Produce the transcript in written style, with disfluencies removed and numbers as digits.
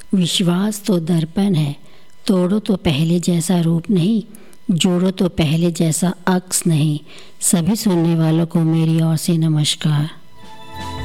विश्वास तो दर्पण है, तोड़ो तो पहले जैसा रूप नहीं, जोड़ो तो पहले जैसा अक्स नहीं। सभी सुनने वालों को मेरी ओर से नमस्कार।